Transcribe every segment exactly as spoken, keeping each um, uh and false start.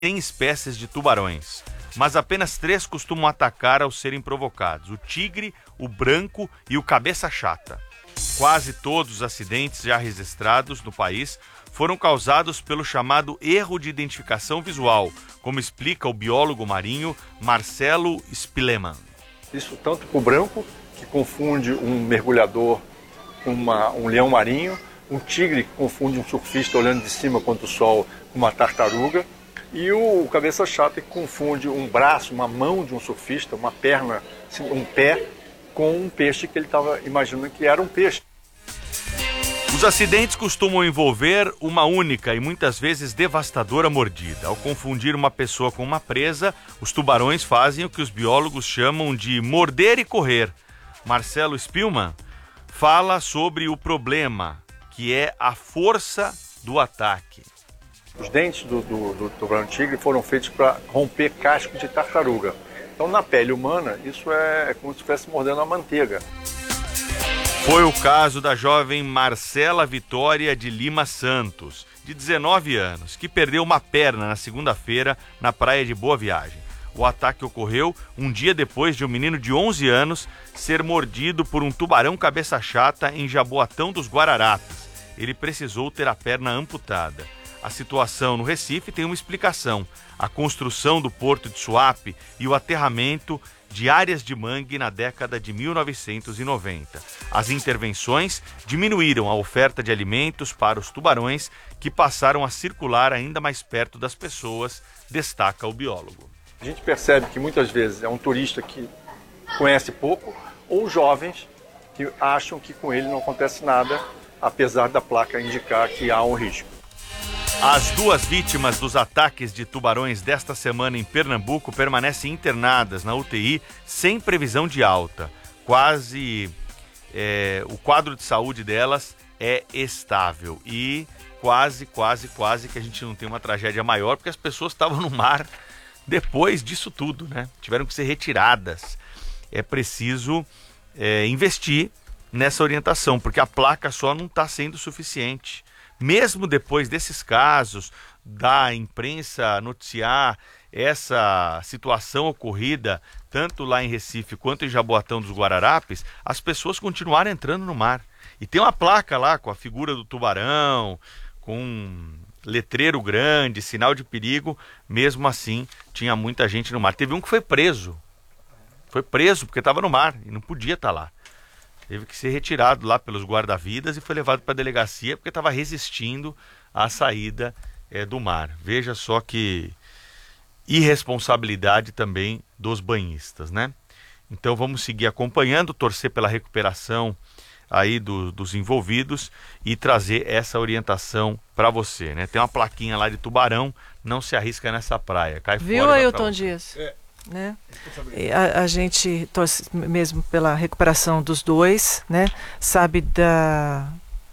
cem espécies de tubarões, mas apenas três costumam atacar ao serem provocados: o tigre, o branco e o cabeça chata. Quase todos os acidentes já registrados no país foram causados pelo chamado erro de identificação visual, como explica o biólogo marinho Marcelo Spileman. Isso tanto para o branco, que confunde um mergulhador com uma, um leão marinho, um tigre que confunde um surfista olhando de cima contra o sol com uma tartaruga, e o cabeça chata que confunde um braço, uma mão de um surfista, uma perna, um pé, com um peixe que ele estava imaginando que era um peixe. Os acidentes costumam envolver uma única e muitas vezes devastadora mordida. Ao confundir uma pessoa com uma presa, os tubarões fazem o que os biólogos chamam de morder e correr. Marcelo Spileman fala sobre o problema, que é a força do ataque. Os dentes do, do, do tubarão-tigre foram feitos para romper casco de tartaruga. Então, na pele humana, isso é como se estivesse mordendo a manteiga. Foi o caso da jovem Marcela Vitória de Lima Santos, de dezenove anos, que perdeu uma perna na segunda-feira na praia de Boa Viagem. O ataque ocorreu um dia depois de um menino de onze anos ser mordido por um tubarão cabeça chata em Jaboatão dos Guararapes. Ele precisou ter a perna amputada. A situação no Recife tem uma explicação: a construção do porto de Suape e o aterramento de áreas de mangue na década de mil novecentos e noventa. As intervenções diminuíram a oferta de alimentos para os tubarões, que passaram a circular ainda mais perto das pessoas, destaca o biólogo. A gente percebe que muitas vezes é um turista que conhece pouco, ou jovens que acham que com ele não acontece nada, apesar da placa indicar que há um risco. As duas vítimas dos ataques de tubarões desta semana em Pernambuco permanecem internadas na U T I sem previsão de alta. Quase é, o quadro de saúde delas é estável e quase, quase, quase que a gente não tem uma tragédia maior, porque as pessoas estavam no mar depois disso tudo, né? Tiveram que ser retiradas. É preciso é, investir nessa orientação, porque a placa só não está sendo suficiente. Mesmo depois desses casos, da imprensa noticiar essa situação ocorrida, tanto lá em Recife quanto em Jaboatão dos Guararapes, as pessoas continuaram entrando no mar. E tem uma placa lá com a figura do tubarão, com um letreiro grande, sinal de perigo. Mesmo assim, tinha muita gente no mar. Teve um que foi preso. Foi preso porque estava no mar e não podia estar lá. Teve que ser retirado lá pelos guarda-vidas e foi levado para a delegacia porque estava resistindo à saída é, do mar. Veja só que irresponsabilidade também dos banhistas, né? Então vamos seguir acompanhando, torcer pela recuperação aí do, dos envolvidos e trazer essa orientação para você, né? Tem uma plaquinha lá de tubarão, não se arrisca nessa praia. Cai Viu, fora. Ailton Dias? É. Né? A, a gente torce mesmo pela recuperação dos dois, né? Sabe da,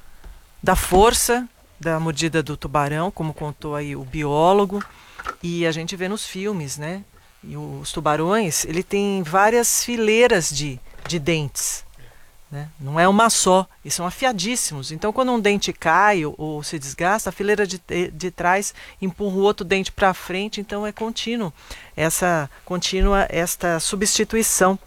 da força da mordida do tubarão, como contou aí o biólogo, e a gente vê nos filmes, né? E os tubarões, ele tem várias fileiras de, de dentes, né? Não é uma só, e são afiadíssimos. Então, quando um dente cai ou, ou se desgasta, a fileira de, de trás empurra o outro dente para frente. Então, é contínuo essa contínua esta substituição.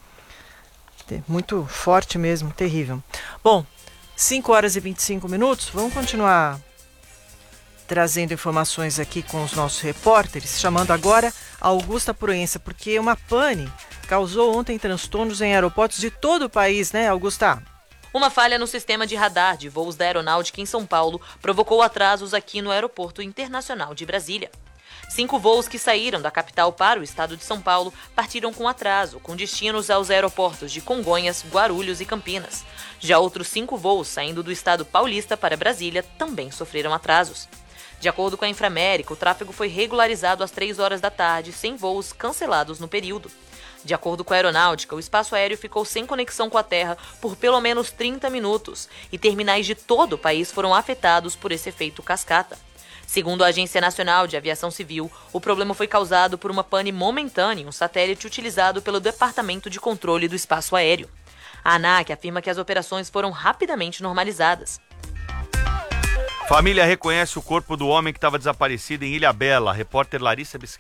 Muito forte mesmo, terrível. Bom, cinco horas e vinte e cinco minutos. Vamos continuar trazendo informações aqui com os nossos repórteres, chamando agora a Augusta Proença, porque uma pane causou ontem transtornos em aeroportos de todo o país, né, Augusta? Uma falha no sistema de radar de voos da Aeronáutica em São Paulo provocou atrasos aqui no Aeroporto Internacional de Brasília. Cinco voos que saíram da capital para o estado de São Paulo partiram com atraso, com destinos aos aeroportos de Congonhas, Guarulhos e Campinas. Já outros cinco voos saindo do estado paulista para Brasília também sofreram atrasos. De acordo com a Inframérica, o tráfego foi regularizado às três horas da tarde, sem voos cancelados no período. De acordo com a Aeronáutica, o espaço aéreo ficou sem conexão com a Terra por pelo menos trinta minutos e terminais de todo o país foram afetados por esse efeito cascata. Segundo a Agência Nacional de Aviação Civil, o problema foi causado por uma pane momentânea em um satélite utilizado pelo Departamento de Controle do Espaço Aéreo. A ANAC afirma que as operações foram rapidamente normalizadas. Família reconhece o corpo do homem que estava desaparecido em Ilhabela. A repórter Larissa Biscay.